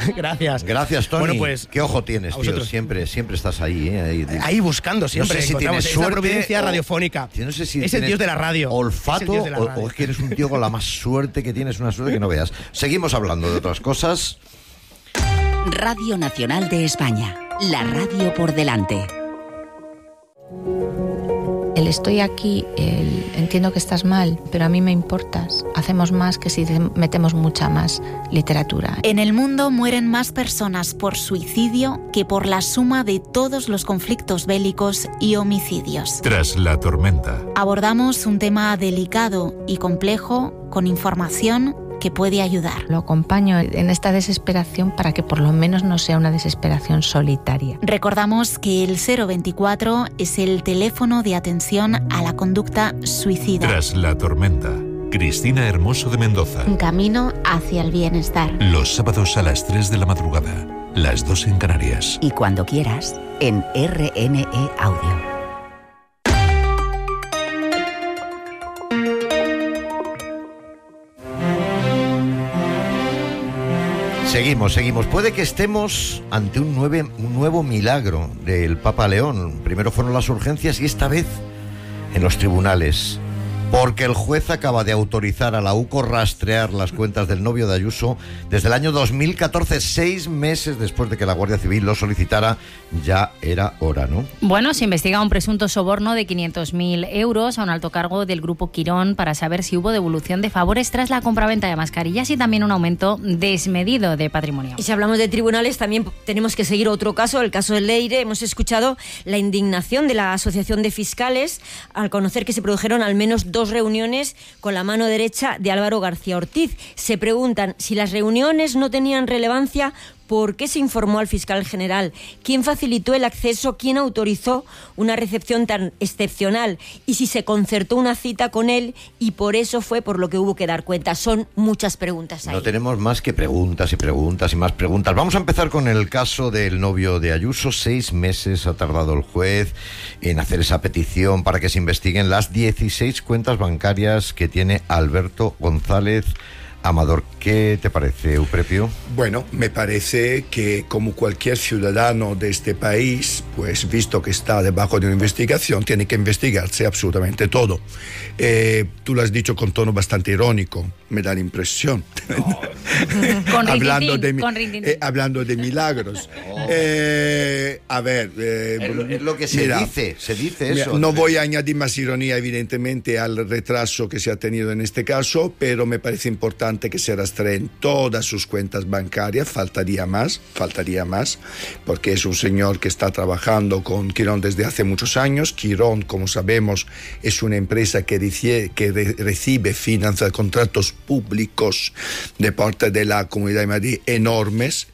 Gracias. Gracias, Tony. Bueno, pues, qué ojo tienes, tío. Siempre estás ahí, ahí buscando siempre. No sé si tienes esa suerte providencia radiofónica. No sé si es el dios de la radio. Olfato o es que eres un tío con la más suerte que tienes, una suerte que no veas. Seguimos hablando de otras cosas. Radio Nacional de España. La radio por delante. El estoy aquí, entiendo que estás mal, pero a mí me importas. Hacemos más que si metemos mucha más literatura. En el mundo mueren más personas por suicidio que por la suma de todos los conflictos bélicos y homicidios. Tras la tormenta. Abordamos un tema delicado y complejo con información que puede ayudar. Lo acompaño en esta desesperación para que por lo menos no sea una desesperación solitaria. Recordamos que el 024 es el teléfono de atención a la conducta suicida. Tras la tormenta. Cristina Hermoso de Mendoza. Un camino hacia el bienestar. Los sábados a las 3 de la madrugada, las 2 en Canarias. Y cuando quieras, en RNE Audio. Seguimos. Puede que estemos ante un nuevo milagro del Papa León. Primero fueron las urgencias y esta vez en los tribunales. Porque el juez acaba de autorizar a la UCO rastrear las cuentas del novio de Ayuso desde el año 2014, 6 meses después de que la Guardia Civil lo solicitara. Ya era hora, ¿no? Bueno, se investiga un presunto soborno de 500.000 euros a un alto cargo del Grupo Quirón para saber si hubo devolución de favores tras la compraventa de mascarillas y también un aumento desmedido de patrimonio. Y si hablamos de tribunales, también tenemos que seguir otro caso, el caso del Leire. Hemos escuchado la indignación de la Asociación de Fiscales al conocer que se produjeron al menos 2 reuniones con la mano derecha de Álvaro García Ortiz. Se preguntan si las reuniones no tenían relevancia. ¿Por qué se informó al fiscal general? ¿Quién facilitó el acceso? ¿Quién autorizó una recepción tan excepcional? Y si se concertó una cita con él y por eso fue por lo que hubo que dar cuenta. Son muchas preguntas ahí. No tenemos más que preguntas y más preguntas. Vamos a empezar con el caso del novio de Ayuso. 6 meses ha tardado el juez en hacer esa petición para que se investiguen las 16 cuentas bancarias que tiene Alberto González Amador. ¿Qué te parece, Euprepio? Bueno, me parece que como cualquier ciudadano de este país, pues visto que está debajo de una investigación, tiene que investigarse absolutamente todo. Tú lo has dicho con tono bastante irónico, me da la impresión. Hablando de milagros. A ver... es lo que se dice eso. No voy a añadir más ironía, evidentemente, al retraso que se ha tenido en este caso, pero me parece importante que se rastreen todas sus cuentas bancarias. Faltaría más, porque es un señor que está trabajando con Quirón desde hace muchos años. Quirón, como sabemos, es una empresa que recibe contratos públicos de parte de la Comunidad de Madrid enormes.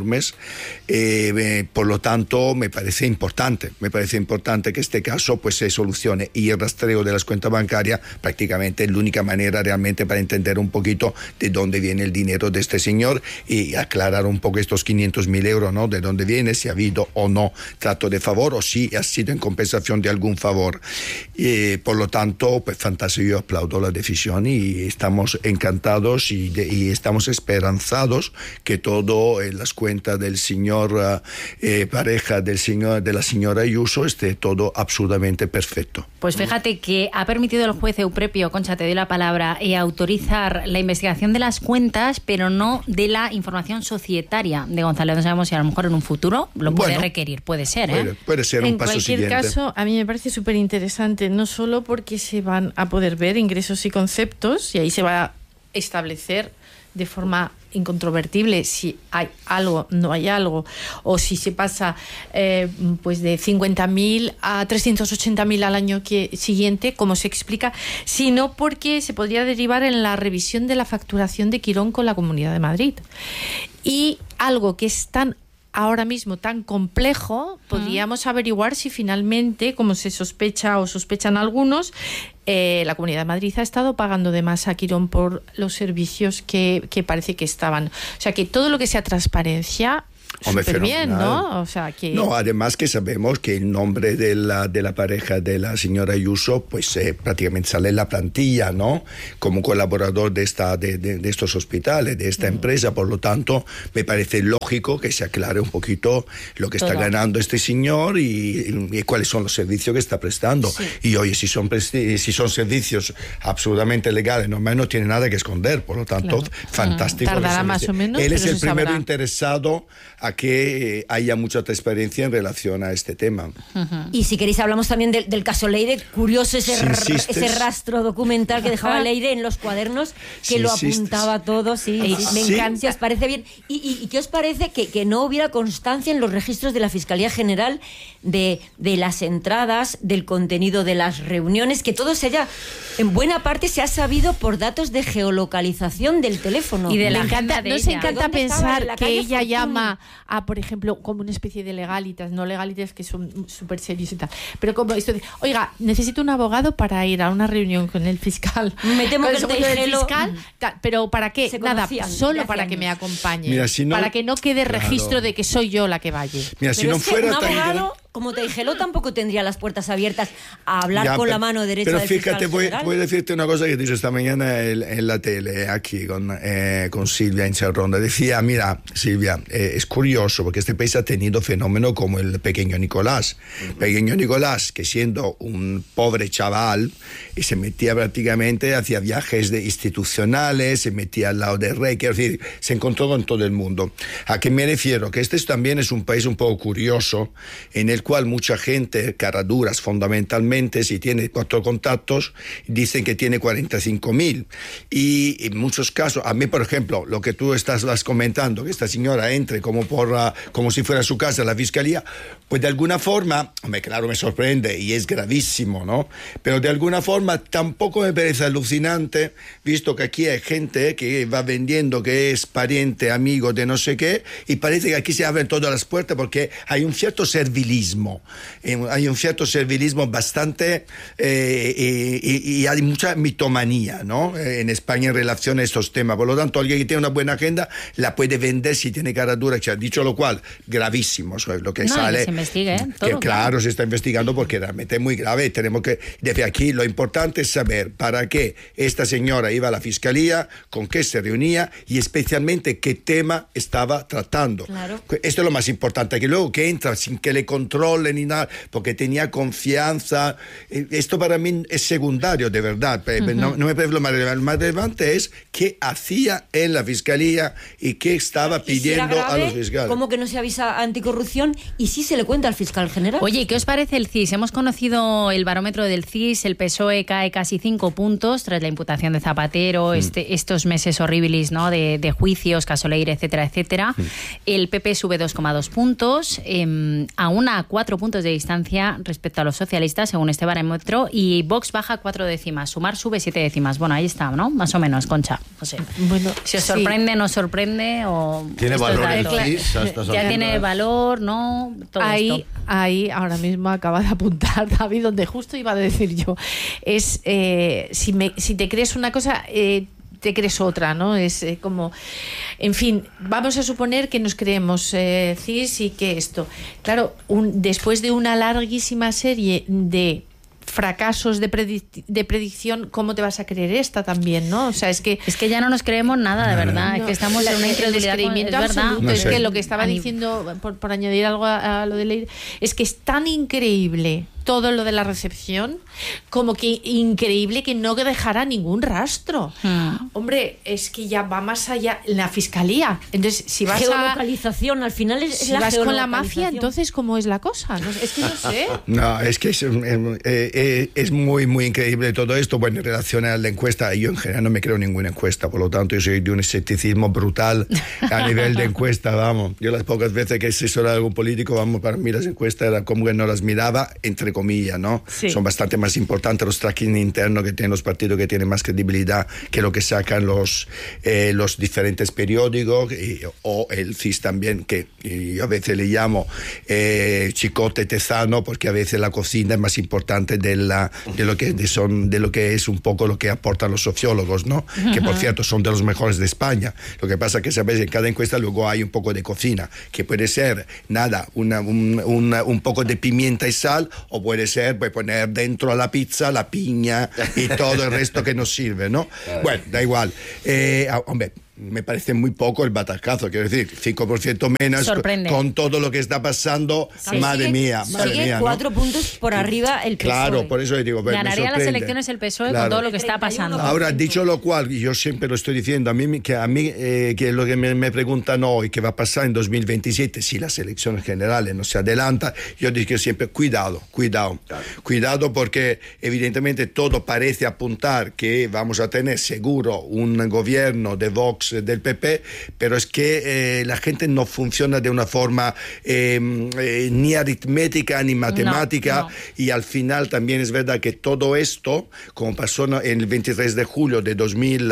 Por lo tanto, me parece importante que este caso pues se solucione, y el rastreo de las cuentas bancarias prácticamente es la única manera realmente para entender un poquito de dónde viene el dinero de este señor y aclarar un poco estos 500.000 euros, ¿no? De dónde viene, si ha habido o no trato de favor o si ha sido en compensación de algún favor. Por lo tanto, pues fantástico, yo aplaudo la decisión y estamos encantados y estamos esperanzados que todo en las cuentas del señor pareja de la señora Ayuso esté todo absolutamente perfecto. Pues fíjate que ha permitido el juez Euprepio, Concha, te doy la palabra, autorizar la investigación de las cuentas, pero no de la información societaria de González. No sabemos si a lo mejor en un futuro lo puede requerir, puede ser, ¿eh? Puede ser un paso siguiente. En cualquier caso, a mí me parece súper interesante, no solo porque se van a poder ver ingresos y conceptos, y ahí se va a establecer de forma incontrovertible si hay algo, no hay algo, o si se pasa pues de 50.000 a 380.000 al año siguiente, como se explica, sino porque se podría derivar en la revisión de la facturación de Quirón con la Comunidad de Madrid. Y algo que es ahora mismo tan complejo, podríamos averiguar si finalmente, como se sospecha o sospechan algunos, la Comunidad de Madrid ha estado pagando de más a Quirón por los servicios que parece que estaban. O sea, que todo lo que sea transparencia súper bien, ¿no? O sea, que... No, además que sabemos que el nombre de la pareja de la señora Ayuso, pues prácticamente sale en la plantilla, ¿no? Como colaborador de estos hospitales, de esta empresa. Por lo tanto, me parece lógico que se aclare un poquito lo que está ganando este señor y cuáles son los servicios que está prestando. Sí. Y oye, si son servicios absolutamente legales, no tiene nada que esconder. Por lo tanto, fantástico. Tardará más o menos. Él es el primero interesado a que haya mucha transparencia en relación a este tema. Y si queréis hablamos también del caso Leire, curioso ese rastro documental que dejaba Leire en los cuadernos, que lo apuntaba todo, me encanta. Si os parece bien. ¿Y qué os parece que no hubiera constancia en los registros de la Fiscalía General de las entradas, del contenido de las reuniones, que todo en buena parte se ha sabido por datos de geolocalización del teléfono? Y de la agenda de ella. Nos encanta pensar que ella llama a, por ejemplo, como una especie de legalitas, no legalitas que son súper serios y tal, pero como esto de, oiga, necesito un abogado para ir a una reunión con el fiscal. Me temo que el fiscal, pero ¿para qué? Nada, solo para que me acompañe. Mira, si no, para que no quede registro de que soy yo la que vaya. Mira, si no fuera un abogado como Teijeló tampoco tendría las puertas abiertas a hablar con la mano derecha del fiscal general. Pero fíjate, voy a decirte una cosa que dije esta mañana en la tele, aquí con Silvia Incerronda. Decía, mira, Silvia, es curioso porque este país ha tenido fenómenos como el pequeño Nicolás. Pequeño Nicolás, que siendo un pobre chaval, y se metía prácticamente, hacía viajes institucionales, se metía al lado del rey, quiero decir, se encontró con todo el mundo. ¿A qué me refiero? Que este también es un país un poco curioso, en el cual mucha gente, caraduras fundamentalmente, si tiene 4 contactos, dicen que tiene 45.000. Y en muchos casos, a mí, por ejemplo, lo que tú estás comentando, que esta señora entre como si fuera su casa la fiscalía, pues de alguna forma, claro, me sorprende y es gravísimo, ¿no? Pero de alguna forma tampoco me parece alucinante, visto que aquí hay gente que va vendiendo que es pariente, amigo de no sé qué, y parece que aquí se abren todas las puertas porque hay un cierto servilismo. Hay un cierto servilismo bastante y hay mucha mitomanía, ¿no? En España en relación a estos temas. Por lo tanto, alguien que tiene una buena agenda la puede vender si tiene cara dura. Dicho lo cual, gravísimo es lo que sale. Que se investigue, todo, que claro, se está investigando porque realmente es muy grave. Tenemos que, desde aquí, lo importante es saber para qué esta señora iba a la fiscalía, con qué se reunía y especialmente qué tema estaba tratando. Claro. Esto es lo más importante, que luego que entra sin que le controlen ni nada, porque tenía confianza. Esto para mí es secundario, de verdad. No me parece lo más relevante. Lo más relevante es qué hacía en la fiscalía y qué estaba pidiendo a los fiscales. ¿Cómo que no se avisa a anticorrupción? Y sí se le cuenta al fiscal general. Oye, ¿qué os parece el CIS? Hemos conocido el barómetro del CIS. El PSOE cae casi 5 puntos tras la imputación de Zapatero, estos meses horribles, ¿no? de juicios, caso Leire, etcétera, etcétera. El PP sube 2,2 puntos, a 4 puntos de distancia respecto a los socialistas, según este barómetro, y Vox baja 4 décimas, Sumar sube 7 décimas. Bueno, ahí está, ¿no? Más o menos, Concha. José. Bueno, si os sorprende, no os sorprende, o... ¿Tiene valor el CIS? Ya tiene valor, ¿no? Todo esto. Ahí, ahora mismo acaba de apuntar David, donde justo iba a decir yo. Es, si te crees una cosa... te crees otra, ¿no? Es como... En fin, vamos a suponer que nos creemos CIS y que esto... Claro, después de una larguísima serie de fracasos de predicción, ¿cómo te vas a creer esta también, no? O sea, es que ya no nos creemos nada, de verdad. Es que estamos en una incredulidad. Es verdad. No sé. Es que lo que estaba diciendo, por añadir algo a lo de Leire, es que es tan increíble todo lo de la recepción, como que increíble que no dejara ningún rastro. Hombre, es que ya va más allá la fiscalía. Entonces, si vas geolocalización, al final es si la vas con la mafia, entonces ¿cómo es la cosa? No, es que no sé. No, es que es muy, muy increíble todo esto. Bueno, en relación a la encuesta, yo en general no me creo ninguna encuesta, por lo tanto yo soy de un escepticismo brutal a nivel de encuesta, vamos. Yo las pocas veces que he asesorado a algún político, vamos, para mí las encuestas era como que no las miraba, entre comillas, ¿no? Sí. Son bastante más importantes los tracking internos que tienen los partidos, que tienen más credibilidad que lo que sacan los diferentes periódicos, o el CIS también, que yo a veces le llamo chicote tezano, porque a veces la cocina es más importante de lo que es un poco lo que aportan los sociólogos, ¿no? Que por cierto son de los mejores de España. Lo que pasa es que, sabes, en cada encuesta luego hay un poco de cocina, que puede ser nada, un poco de pimienta y sal, o puede ser pues, poner dentro a la pizza la piña y todo el resto que nos sirve, ¿no? Bueno, da igual. Hombre, me parece muy poco el batacazo, quiero decir, 5% menos con todo lo que está pasando. Sí, madre mía, sigue 4 puntos por arriba el PSOE. Claro, por eso le digo, ganaría las elecciones el PSOE con todo lo que está pasando. Ahora, dicho lo cual, y yo siempre lo estoy diciendo, que lo que me preguntan hoy, qué va a pasar en 2027 si las elecciones generales no se adelantan, yo digo siempre, cuidado, porque evidentemente todo parece apuntar que vamos a tener seguro un gobierno de Vox, del PP, pero es que la gente no funciona de una forma ni aritmética ni matemática, y al final también es verdad que todo esto, como pasó en el 23 de julio de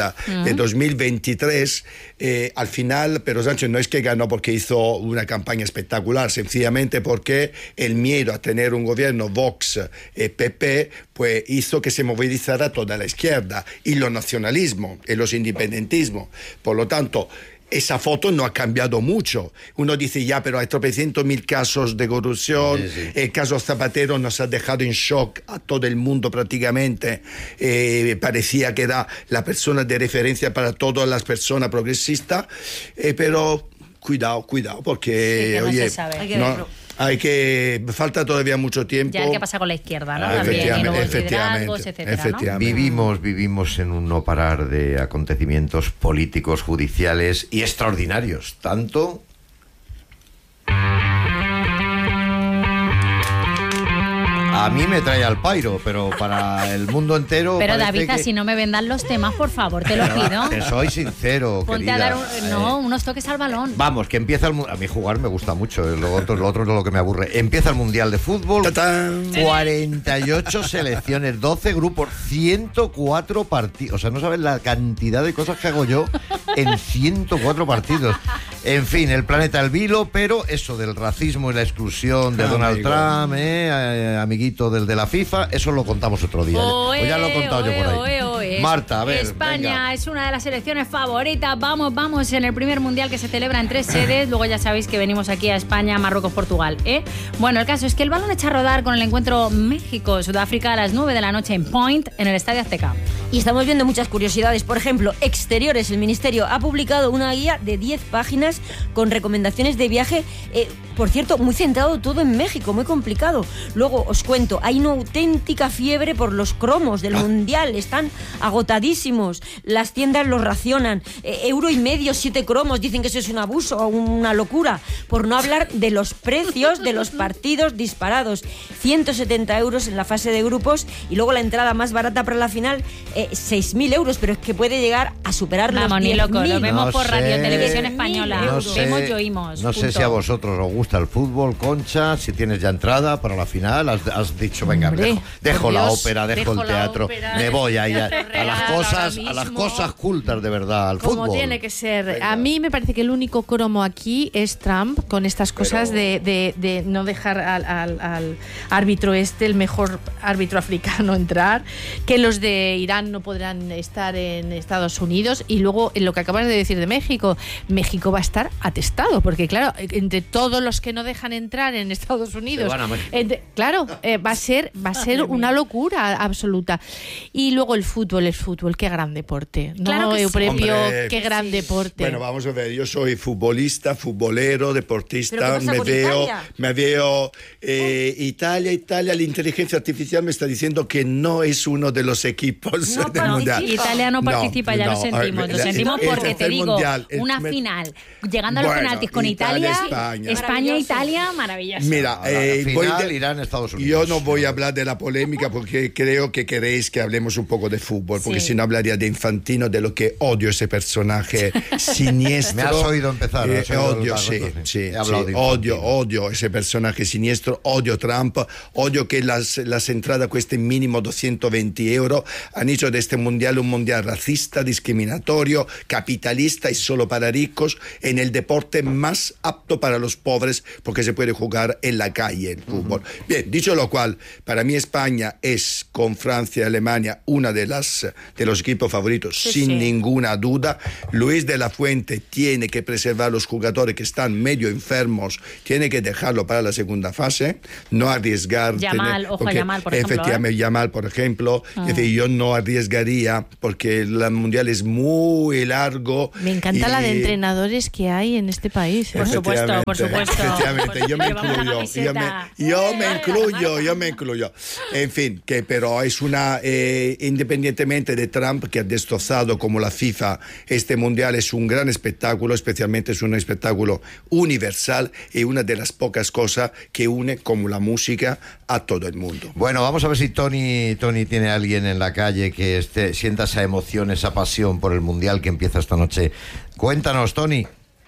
2023, al final Pedro Sánchez no es que ganó porque hizo una campaña espectacular, sencillamente porque el miedo a tener un gobierno Vox-PP pues hizo que se movilizara toda la izquierda y los nacionalismos y los independentismos. Por lo tanto, esa foto no ha cambiado mucho. Uno dice, ya, pero hay tropecientos mil casos de corrupción. Sí. El caso Zapatero nos ha dejado en shock a todo el mundo prácticamente. Parecía que era la persona de referencia para todas las personas progresistas. Pero cuidado, porque, sí, oye, no se sabe. Falta todavía mucho tiempo. Ya hay que pasar con la izquierda, ¿no? También, efectivamente. Vivimos en un no parar de acontecimientos políticos, judiciales y extraordinarios. Tanto... A mí me trae al pairo, pero para el mundo entero... Pero David, si no me vendan los temas, por favor, te lo pido. Te soy sincero, ponte querida. A dar unos toques al balón. Vamos, que empieza el... A mí jugar me gusta mucho, lo otro es lo que me aburre. Empieza el Mundial de Fútbol, ¡tatán! 48 selecciones, 12 grupos, 104 partidos. O sea, no sabes la cantidad de cosas que hago yo en 104 partidos. En fin, el planeta al vilo, pero eso del racismo y la exclusión de Donald Trump, amiguito del de la FIFA, eso lo contamos otro día. Pues ya lo he contado yo por ahí. Marta, a ver, España venga. Es una de las selecciones favoritas. Vamos en el primer mundial que se celebra en 3 sedes. Luego ya sabéis que venimos aquí a España, Marruecos, Portugal. Bueno, el caso es que el balón echa a rodar con el encuentro México-Sudáfrica a las 9 de la noche en Point, en el Estadio Azteca. Y estamos viendo muchas curiosidades. Por ejemplo, Exteriores, el Ministerio, ha publicado una guía de 10 páginas con recomendaciones de viaje, por cierto, muy centrado todo en México, muy complicado. Luego os cuento, hay una auténtica fiebre por los cromos del Mundial, están agotadísimos, las tiendas los racionan, €1,50, 7 cromos, dicen que eso es un abuso, una locura, por no hablar de los precios de los partidos disparados, 170 € en la fase de grupos, y luego la entrada más barata para la final, 6.000 €, pero es que puede llegar a superar los 10.000. Ni loco, lo vemos No por sé. Radio Televisión Española. No sé. Vemos y oímos. No sé si a vosotros os gusta el fútbol, Concha, si tienes ya entrada para la final, has dicho, venga, Hombre, dejo la Dios, ópera, dejo el teatro, me voy ahí a las cosas cultas de verdad, al como fútbol. Tiene que ser. Venga. A mí me parece que el único cromo aquí es Trump, con estas cosas de no dejar al árbitro el mejor árbitro africano entrar, que los de Irán no podrán estar en Estados Unidos, y luego en lo que acabas de decir de México va a estar atestado, porque claro, entre todos los que no dejan entrar en Estados Unidos, va a ser una locura absoluta. Y luego el fútbol, qué gran deporte, ¿no? Claro que Eusebio, Hombre, qué gran deporte. Bueno, vamos a ver, yo soy futbolista, futbolero, deportista, ¿Pero qué pasa con me veo Italia, la inteligencia artificial me está diciendo que no es uno de los equipos del Mundial. Italia no participa, lo sentimos porque te digo, una final, llegando a los penaltis con Italia, España, maravilloso. Mira, final Irán-Estados Unidos. Yo no voy a hablar de la polémica porque creo que queréis que hablemos un poco de fútbol, porque si no hablaría de Infantino, de lo que odio ese personaje siniestro. Me has oído empezar. Odio, sí. Sí, hablado de odio ese personaje siniestro, odio Trump, odio que las entradas cuesten mínimo 220 euros. Han hecho de este mundial un mundial racista, discriminatorio, capitalista y solo para ricos, en el deporte más apto para los pobres, porque se puede jugar en la calle el fútbol. Bien, dicho lo cual, para mí España es, con Francia y Alemania, una de los equipos favoritos, sin ninguna duda. Luis de la Fuente tiene que preservar los jugadores que están medio enfermos, tiene que dejarlo para la segunda fase, no arriesgar. Ojo a Yamal, por ejemplo. Efectivamente, Yamal, por ejemplo. Es decir, yo no arriesgaría porque el mundial es muy largo. Me encanta la de entrenadores que hay en este país. Por supuesto. Efectivamente, yo me incluyo. En fin, pero es independientemente de Trump, que ha destrozado como la FIFA este mundial, es un gran espectáculo, especialmente es un espectáculo universal y una de las pocas cosas que une, como la música, a todo el mundo. Bueno, vamos a ver si Tony tiene a alguien en la calle que sienta esa emoción, esa pasión por el mundial que empieza esta noche. Cuéntanos, Tony.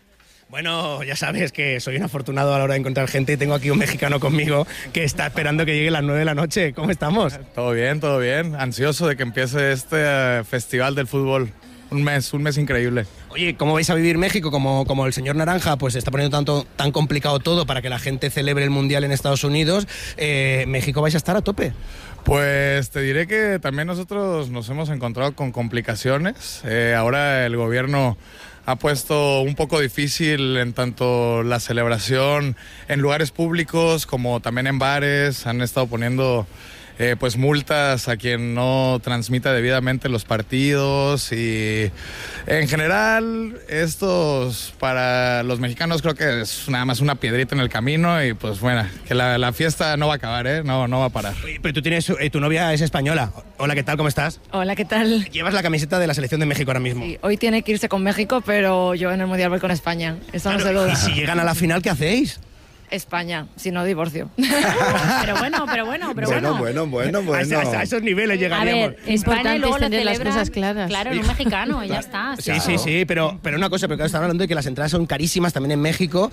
Bueno, ya sabes que soy un afortunado a la hora de encontrar gente y tengo aquí un mexicano conmigo que está esperando que llegue las 9 de la noche. ¿Cómo estamos? Todo bien. Ansioso de que empiece este festival del fútbol. Un mes increíble. Oye, ¿cómo vais a vivir México? Como el señor Naranja pues está poniendo tan complicado todo para que la gente celebre el Mundial en Estados Unidos, ¿México vais a estar a tope? Pues te diré que también nosotros nos hemos encontrado con complicaciones. Ahora el gobierno ha puesto un poco difícil en tanto la celebración en lugares públicos como también en bares. Han estado poniendo pues multas a quien no transmita debidamente los partidos, y en general estos para los mexicanos creo que es nada más una piedrita en el camino, y pues bueno, que la fiesta no va a acabar, no va a parar. Oye, pero tú tienes, tu novia es española. Hola, ¿qué tal? ¿Cómo estás? Hola, ¿qué tal? Llevas la camiseta de la selección de México ahora mismo. Sí, hoy tiene que irse con México, pero yo en el Mundial voy con España. Eso no se lo da. ¿Y si llegan a la final, qué hacéis? España, si no divorcio. Pero bueno. Bueno. A esos niveles llegaríamos. A ver, España y luego lo tener las celebran, cosas claras. claro, en un mexicano, y ya está. Sí, pero una cosa, porque están hablando de que las entradas son carísimas también en México,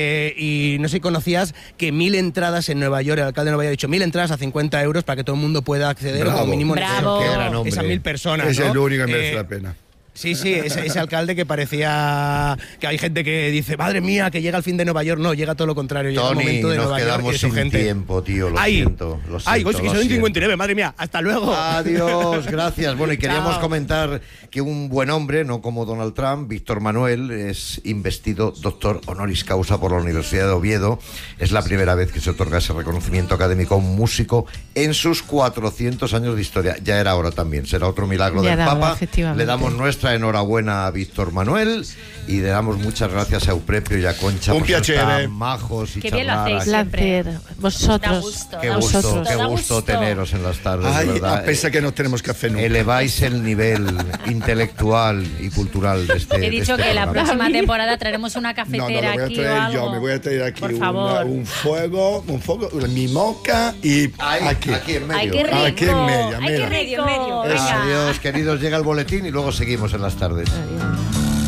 y no sé si conocías que 1.000 entradas en Nueva York, el alcalde de Nueva York ha dicho 1.000 entradas a 50 euros para que todo el mundo pueda acceder como mínimo Bravo. esas 1.000 personas. Es ¿no? el único que merece la pena. Sí, ese alcalde que parecía que hay gente que dice, madre mía, que llega el fin de Nueva York. No, llega todo lo contrario. Llega Tony, el momento de nos Nueva quedamos York y sin gente. tiempo, tío, lo siento. Ay, que son 59, madre mía, hasta luego. Adiós, gracias. Bueno, y queríamos comentar que un buen hombre, no como Donald Trump, Víctor Manuel, es investido doctor honoris causa por la Universidad de Oviedo. Es la primera vez que se otorga ese reconocimiento académico a un músico en sus 400 años de historia. Ya era hora también, será otro milagro del Papa. Le damos nuestra enhorabuena a Víctor Manuel y le damos muchas gracias a Eupropio y a Concha un por piacere. ser tan majos y Qué bien lo charlar. hacéis siempre. Vosotros. Qué gusto teneros en las tardes, de verdad. A pesar que no tenemos café nunca. Eleváis el nivel intelectual y cultural de este. He dicho que la próxima temporada traeremos una cafetera lo voy a aquí traer o algo. yo, me voy a traer aquí por favor. un fuego, mi moca y aquí en medio. Ay, qué rico. Aquí en medio, Ay, qué rico. Adiós, queridos, llega el boletín y luego seguimos en las tardes. Adiós.